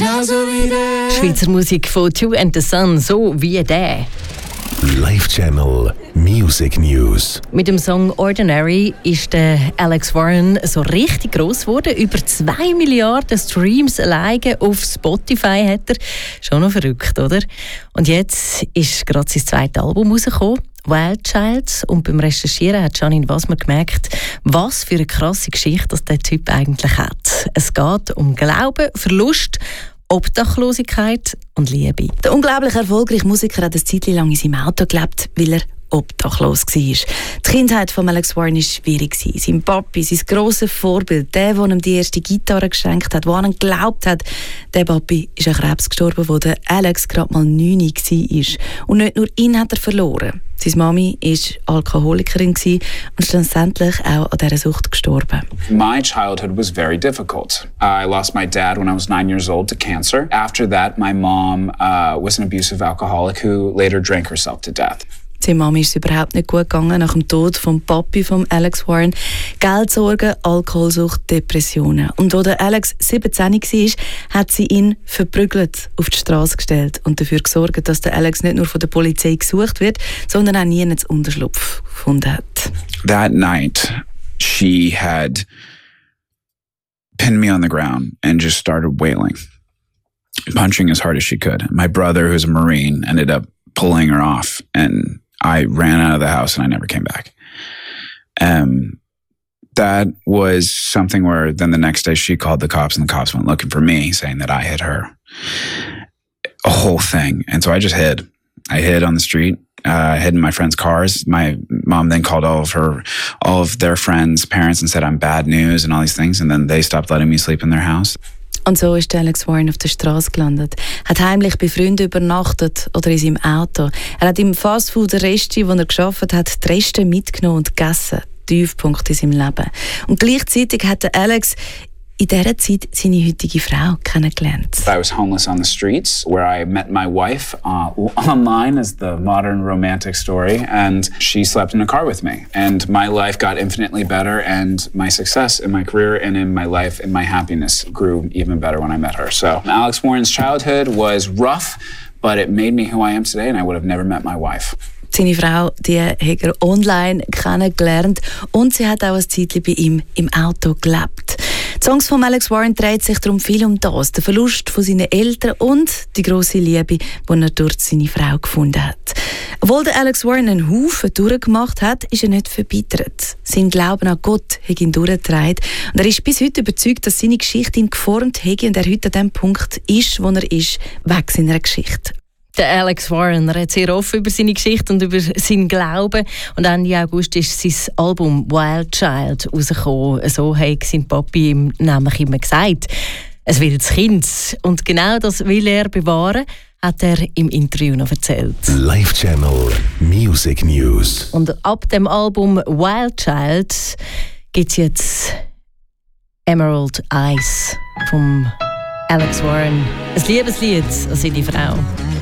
Schweizer Musik von Two and the Sun, so wie der. Live Channel Music News. Mit dem Song Ordinary ist der Alex Warren so richtig gross geworden. Über 2 Milliarden Streams alleine auf Spotify hat er. Schon noch verrückt, oder? Und jetzt ist gerade sein zweites Album rausgekommen, Wild Child. Und beim Recherchieren hat Janine Wasmer gemerkt, was für eine krasse Geschichte das der Typ eigentlich hat. Es geht um Glauben, Verlust, Obdachlosigkeit und Liebe. Der unglaublich erfolgreiche Musiker hat eine Zeit lang in seinem Auto gelebt, weil er obdachlos war. Die Kindheit von Alex Warren war schwierig. Sein Papi, sein grosses Vorbild, der ihm die erste Gitarre geschenkt hat, der an ihn geglaubt hat, der Papi ist an Krebs gestorben, wo der Alex gerade mal 9 war. Und nicht nur ihn hat er verloren. Seine Mami war Alkoholikerin und schlussendlich auch an dieser Sucht gestorben. My childhood was very difficult. I lost my dad when I was 9 years old to cancer. After that, my mom was an abusive alcoholic who later drank herself to death. Seine Mami ist es überhaupt nicht gut gegangen nach dem Tod vom Papi von Alex Warren. Geldsorgen, Alkoholsucht, Depressionen. Und als der Alex 17 war, hat sie ihn verprügelt auf die Straße gestellt und dafür gesorgt, dass der Alex nicht nur von der Polizei gesucht wird, sondern auch nie einen Unterschlupf gefunden hat. That night, she had pinned me on the ground and just started wailing, punching as hard as she could. My brother, who's a Marine, ended up pulling her off, and I ran out of the house and I never came back. That was something where then the next day she called the cops and the cops went looking for me, saying that I hit her. A whole thing. And so I just hid. I hid on the street. I hid in my friends' cars. My mom then called all of their friends' parents and said I'm bad news and all these things. And then they stopped letting me sleep in their house. Und so ist Alex Warren auf der Straße gelandet. Hat heimlich bei Freunden übernachtet oder in seinem Auto. Er hat im Fastfood-Resti, wo er gearbeitet hat, die Reste mitgenommen und gegessen. Tiefpunkt in seinem Leben. Und gleichzeitig hat Alex in dieser Zeit seine heutige Frau kennengelernt. I was homeless on the streets, where I met my wife online, as the modern romantic story, and she slept in a car with me. And my life got infinitely better, and my success in my career and in my life and my happiness grew even better when I met her. So Alex Warren's childhood was rough, but it made me who I am today, and I would have never met my wife. Seine Frau, die hat er online kennengelernt und sie hat auch ein Zeitchen bei ihm im Auto gelebt. Die Songs von Alex Warren drehen sich darum viel um das, den Verlust von seinen Eltern und die grosse Liebe, die er durch seine Frau gefunden hat. Obwohl der Alex Warren einen Haufen durchgemacht hat, ist er nicht verbittert. Sein Glauben an Gott hat ihn durchgetragen und er ist bis heute überzeugt, dass seine Geschichte ihn geformt hat und er heute an dem Punkt ist, wo er ist, wegen seiner Geschichte. Der Alex Warren redet sehr offen über seine Geschichte und über seinen Glauben. Und Ende August ist sein Album Wild Child rausgekommen. So hat sein Papi ihm nämlich immer gesagt. Es wird das Kind. Und genau das will er bewahren, hat er im Interview noch erzählt. Live Channel Music News. Und ab dem Album Wild Child gibt es jetzt Emerald Eyes vom Alex Warren. Ein Liebeslied an seine Frau.